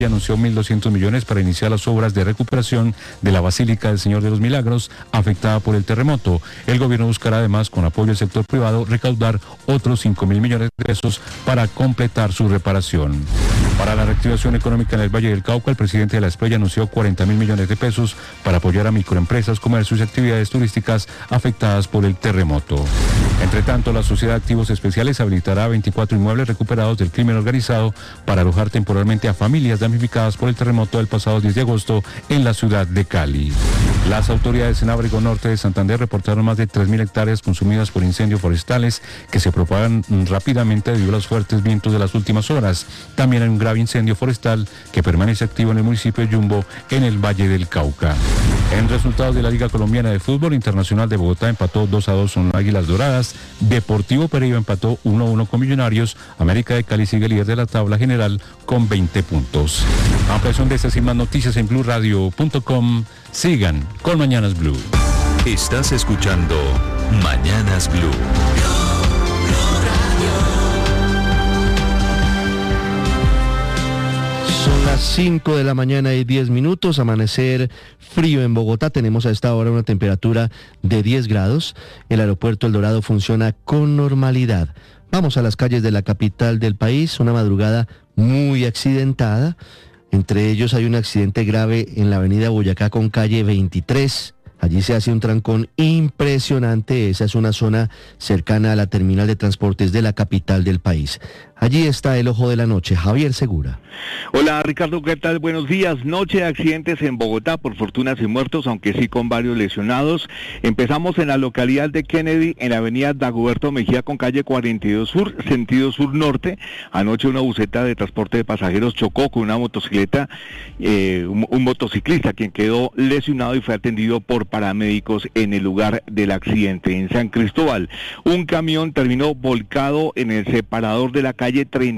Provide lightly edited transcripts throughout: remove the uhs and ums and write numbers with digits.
anunció 1.200 millones para iniciar las obras de recuperación de la Basílica del Señor de los Milagros afectada por el terremoto. El gobierno buscará además, con apoyo del sector privado, recaudar otros 5.000 millones de pesos para completar su reparación. Para la reactivación económica en el Valle del Cauca, el presidente de la SPEI anunció 40.000 millones de pesos para apoyar a microempresas, comercios y actividades turísticas afectadas por el terremoto. Entre tanto, la Sociedad de Activos Especiales habilitará 24 inmuebles recuperados del crimen organizado para alojar temporalmente a familias damnificadas por el terremoto del pasado 10 de agosto en la ciudad de Cali. Las autoridades en Ábrego Norte de Santander reportaron más de 3.000 hectáreas consumidas por incendios forestales que se propagan rápidamente debido a los fuertes vientos de las últimas horas. También hay un grave incendio forestal que permanece activo en el municipio de Yumbo, en el Valle del Cauca. En resultados de la Liga Colombiana de Fútbol, Internacional de Bogotá empató 2-2 con Águilas Doradas, Deportivo Pereira empató 1-1 con Millonarios, América de Cali sigue líder de la tabla general con 20 puntos. Ampliación de estas y más noticias en BluRadio.com. Sigan con Mañanas Blue. Estás escuchando Mañanas Blue. Son las 5 de la mañana y 10 minutos, amanecer frío en Bogotá. Tenemos a esta hora una temperatura de 10 grados. El aeropuerto El Dorado funciona con normalidad. Vamos a las calles de la capital del país, una madrugada muy accidentada. Entre ellos hay un accidente grave en la avenida Boyacá con calle 23. Allí se hace un trancón impresionante. Esa es una zona cercana a la terminal de transportes de la capital del país. Allí está el ojo de la noche, Javier Segura. Hola Ricardo, ¿qué tal? Buenos días. Noche de accidentes en Bogotá, por fortuna sin muertos, aunque sí con varios lesionados. Empezamos en la localidad de Kennedy, en la avenida Dagoberto Mejía con calle 42 Sur, sentido sur-norte. Anoche una buseta de transporte de pasajeros chocó con una motocicleta, un motociclista quien quedó lesionado y fue atendido por paramédicos en el lugar del accidente. En San Cristóbal, un camión terminó volcado en el separador de la calle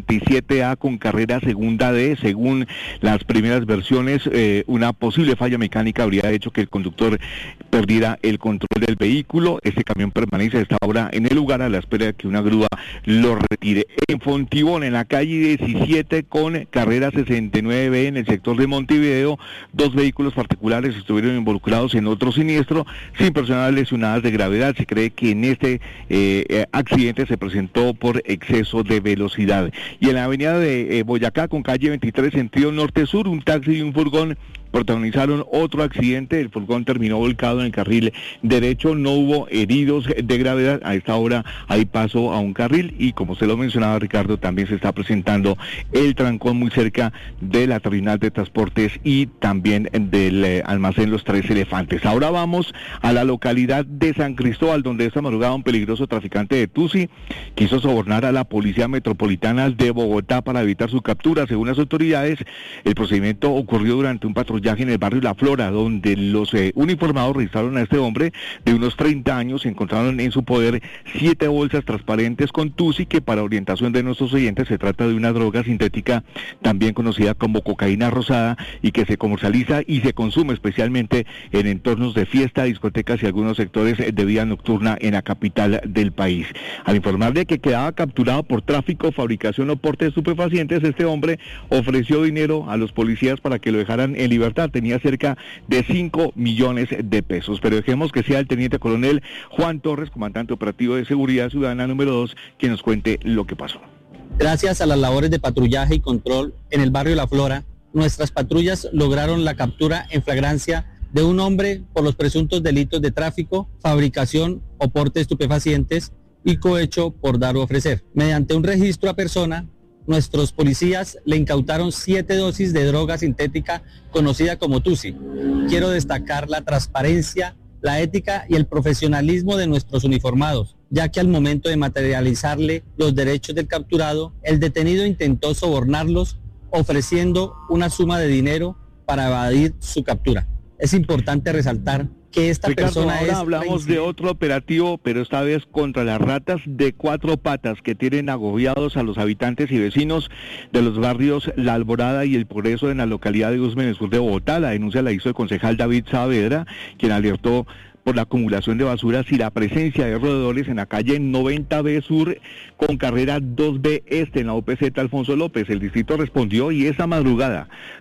37A con carrera segunda D. Según las primeras versiones, una posible falla mecánica habría hecho que el conductor perdiera el control del vehículo. Este camión permanece a esta hora en el lugar a la espera de que una grúa lo retire. En Fontibón, en la calle 17 con carrera 69B en el sector de Montevideo, dos vehículos particulares estuvieron involucrados en otro siniestro sin personas lesionadas de gravedad. Se cree que en este accidente se presentó por exceso de velocidad. Y en la avenida de Boyacá con calle 23 sentido norte-sur, un taxi y un furgón protagonizaron otro accidente. El furgón terminó volcado en el carril derecho, no hubo heridos de gravedad. A esta hora hay paso a un carril y, como se lo mencionaba Ricardo, también se está presentando el trancón muy cerca de la terminal de transportes y también del almacén Los Tres Elefantes. Ahora vamos a la localidad de San Cristóbal, donde esta madrugada un peligroso traficante de Tusi quiso sobornar a la Policía Metropolitana de Bogotá para evitar su captura. Según las autoridades, el procedimiento ocurrió durante un patrullaje en el barrio La Flora, donde los uniformados registraron a este hombre de unos 30 años. Encontraron en su poder 7 bolsas transparentes con Tusi, que para orientación de nuestros oyentes se trata de una droga sintética también conocida como cocaína rosada y que se comercializa y se consume especialmente en entornos de fiesta, discotecas y algunos sectores de vida nocturna en la capital del país. Al informar de que quedaba capturado por tráfico, fabricación o porte de estupefacientes, este hombre ofreció dinero a los policías para que lo dejaran en libertad. Tenía cerca de 5 millones de pesos. Pero dejemos que sea el teniente coronel Juan Torres, comandante operativo de seguridad ciudadana número 2, quien nos cuente lo que pasó. Gracias a las labores de patrullaje y control en el barrio La Flora, nuestras patrullas lograron la captura en flagrancia de un hombre por los presuntos delitos de tráfico, fabricación o porte de estupefacientes y cohecho por dar o ofrecer. Mediante un registro a persona, nuestros policías le incautaron 7 dosis de droga sintética conocida como Tusi. Quiero destacar la transparencia, la ética y el profesionalismo de nuestros uniformados, ya que al momento de materializarle los derechos del capturado, el detenido intentó sobornarlos ofreciendo una suma de dinero para evadir su captura. Es importante resaltar que esta Ricardo, persona ahora hablamos de otro operativo, pero esta vez contra las ratas de 4 patas que tienen agobiados a los habitantes y vecinos de los barrios La Alborada y El Progreso en la localidad de Usme, en el sur de Bogotá. La denuncia la hizo el concejal David Saavedra, quien alertó por la acumulación de basuras y la presencia de roedores en la calle 90B Sur con carrera 2B Este en la OPZ Alfonso López. El distrito respondió y esa madrugada